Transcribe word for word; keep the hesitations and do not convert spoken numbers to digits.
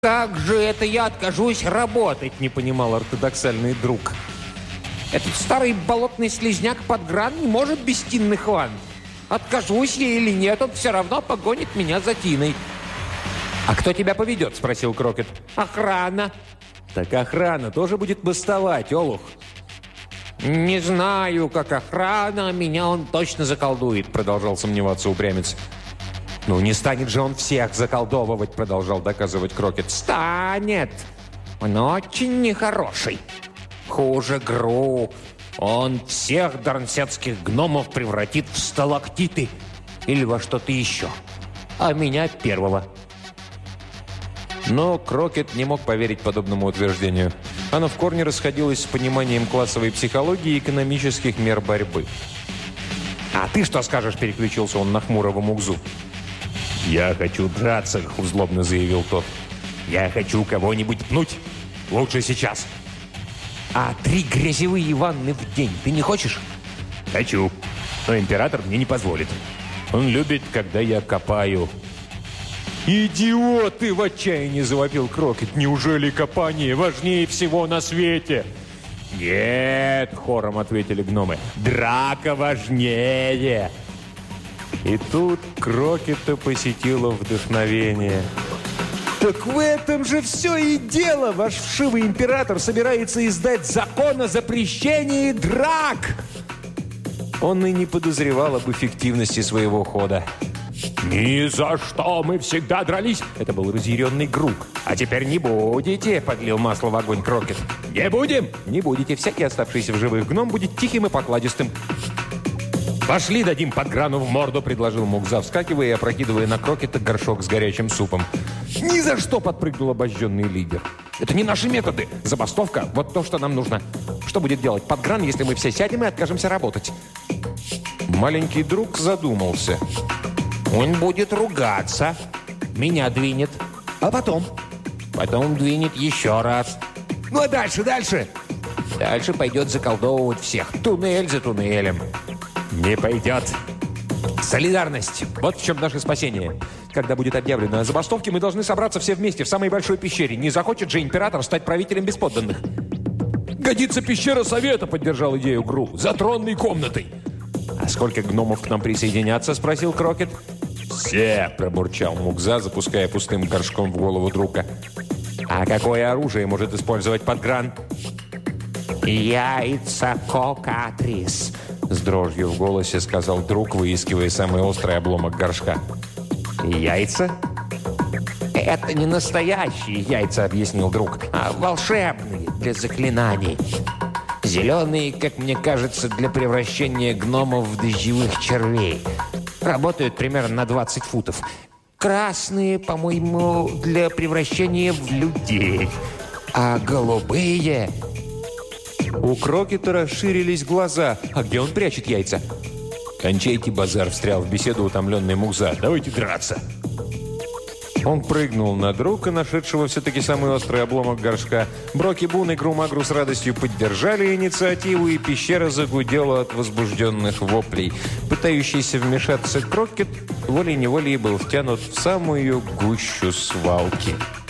Как же это я откажусь работать, не понимал ортодоксальный друг. Этот старый болотный слизняк Подгран не может без Тинных ванн. Откажусь я или нет, он все равно погонит меня за Тиной. «А кто тебя поведет?» – спросил Крокет. «Охрана». «Так охрана тоже будет бастовать, олух». «Не знаю, как охрана, меня он точно заколдует», – продолжал сомневаться упрямец. «Ну, не станет же он всех заколдовывать», – продолжал доказывать Крокет. «Станет. Он очень нехороший. Хуже Гру. Он всех дарнсетских гномов превратит в сталактиты или во что-то еще. А меня первого». Но Крокет не мог поверить подобному утверждению. Оно в корне расходилось с пониманием классовой психологии и экономических мер борьбы. «А ты что скажешь?» – переключился он на хмурого Мугзу. «Я хочу драться», – злобно заявил тот. «Я хочу кого-нибудь пнуть. Лучше сейчас». «А три грязевые ванны в день ты не хочешь?» «Хочу, но император мне не позволит. Он любит, когда я копаю». «Идиот!» – ты в отчаянии завопил Крокет. «Неужели копание важнее всего на свете?» «Нет!» – хором ответили гномы. «Драка важнее!» И тут Крокета посетило вдохновение. «Так в этом же все и дело! Ваш вшивый император собирается издать закон о запрещении драк!» Он и не подозревал об эффективности своего хода. «Ни за что! Мы всегда дрались!» Это был разъяренный Гру. «А теперь не будете!» – подлил масло в огонь Крокет. «Не будем!» «Не будете! Всякий оставшийся в живых гном будет тихим и покладистым!» «Пошли дадим Подграну в морду!» – предложил Мугза, вскакивая и опрокидывая на Крокета горшок с горячим супом. «Ни за что!» – подпрыгнул обожженный лидер. «Это не наши методы! Забастовка – вот то, что нам нужно! Что будет делать Подгран, если мы все сядем и откажемся работать?» Маленький друг задумался. «Он будет ругаться, меня двинет, а потом? Потом двинет еще раз. Ну а дальше, дальше? Дальше пойдет заколдовывать всех, туннель за туннелем. Не пойдет. Солидарность. Вот в чем наше спасение. Когда будет объявлено о забастовке, мы должны собраться все вместе в самой большой пещере. Не захочет же император стать правителем без подданных». «Годится пещера совета», — поддержал идею Гру, «за тронной комнатой». «А сколько гномов к нам присоединятся?» — спросил Крокет. «Все!» – пробурчал Мугза, запуская пустым горшком в голову друга. «А какое оружие может использовать Подгран?» «Яйца кокатрис», – с дрожью в голосе сказал друг, выискивая самый острый обломок горшка. «Яйца?» «Это не настоящие яйца», – объяснил друг, – «а волшебные для заклинаний. Зеленые, как мне кажется, для превращения гномов в дождевых червей. Работают примерно на двадцать футов. Красные, по-моему, для превращения в людей. А голубые...» У Крокета расширились глаза. «А где он прячет яйца?» «Кончайте базар», — встрял в беседу утомленный Мугза. «Давайте драться». Он прыгнул на друга, нашедшего все-таки самый острый обломок горшка. Броки, Бун и Грумагру с радостью поддержали инициативу, и пещера загудела от возбужденных воплей. Пытающийся вмешаться Крокет волей-неволей был втянут в самую гущу свалки.